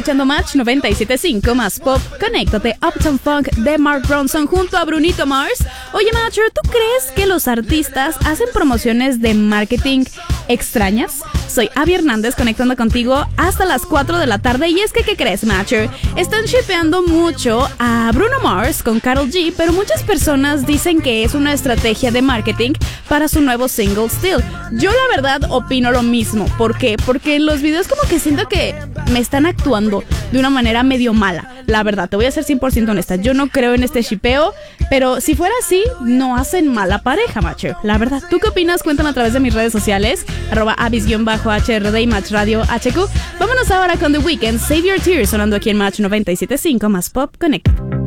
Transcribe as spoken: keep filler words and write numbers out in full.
escuchando Match noventa y siete punto cinco más pop. Conéctate, Uptown Funk de Mark Ronson junto a Brunito Mars. Oye, Matcher, ¿tú crees que los artistas hacen promociones de marketing extrañas? Soy Abby Hernández conectando contigo hasta las cuatro de la tarde. Y es que, ¿qué crees, Matcher? Están shippeando mucho a Bruno Mars con Karol G, pero muchas personas dicen que es una estrategia de marketing para su nuevo single Still. Yo la verdad opino lo mismo. ¿Por qué? Porque en los videos como que siento que me están actuando de una manera medio mala. La verdad, te voy a ser cien por ciento honesta. Yo no creo en este shippeo, pero si fuera así, no hacen mala pareja, Matcher. La verdad, ¿tú qué opinas? Cuéntame a través de mis redes sociales, arroba abis-H R D y Match Radio H Q. Vámonos ahora con The Weeknd, Save Your Tears, sonando aquí en Match noventa y siete punto cinco más Pop Connect.